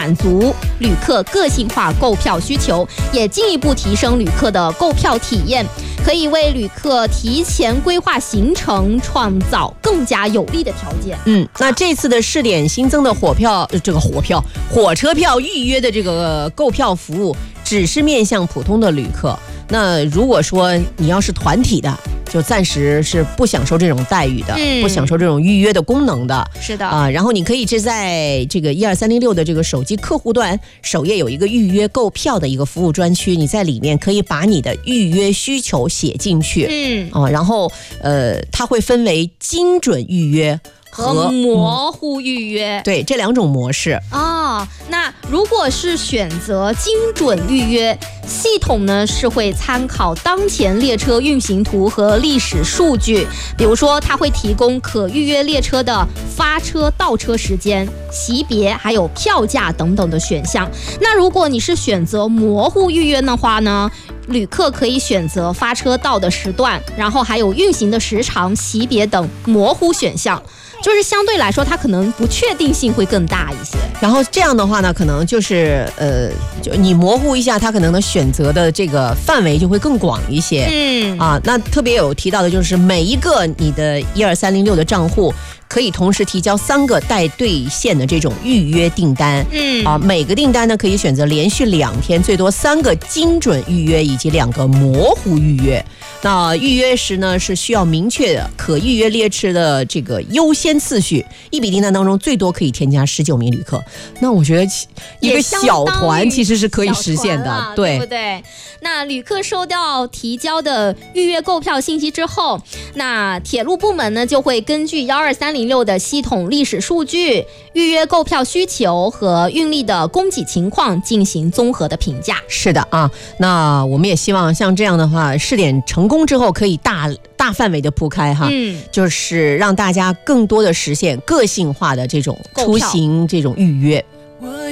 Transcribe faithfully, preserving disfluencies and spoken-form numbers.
满足旅客个性化购票需求，也进一步提升旅客的购票体验，可以为旅客提前规划行程创造更加有利的条件。 嗯，那这次的试点新增的火票，呃、这个火票、火车票预约的这个购票服务，只是面向普通的旅客。那如果说你要是团体的，就暂时是不享受这种待遇的，嗯、不享受这种预约的功能的。 是的啊、呃，然后你可以是在这个一二三零六的这个手机客户端首页有一个预约购票的一个服务专区，你在里面可以把你的预约需求写进去，嗯啊、呃，然后呃，它会分为精准预约和模糊预约、 嗯、对，这两种模式哦。那如果是选择精准预约，系统呢是会参考当前列车运行图和历史数据，比如说它会提供可预约列车的发车到车时间、席别还有票价等等的选项。那如果你是选择模糊预约的话呢，旅客可以选择发车到的时段，然后还有运行的时长、席别等模糊选项，就是相对来说它可能不确定性会更大一些。 然后这样的话呢，可能就是呃，就你模糊一下，它可能的选择的这个范围就会更广一些。嗯啊，那特别有提到的就是每一个你的一二三零六的账户可以同时提交三个待兑现的这种预约订单。嗯啊，每个订单呢可以选择连续两天，最多三个精准预约以及两个模糊预约。那预约时呢是需要明确的可预约列车的这个优先次序，一笔订单当中最多可以添加十九名旅客。那我觉得一个小团其实是可以实现的， 对，对不对？那旅客收到提交的预约购票信息之后，那铁路部门呢就会根据一二三零六的系统历史数据、预约购票需求和运力的供给情况进行综合的评价。 是的啊，那我们也希望像这样的话，试点成功之后可以大大范围的铺开哈，嗯，就是让大家更多的实现个性化的这种出行这种预约。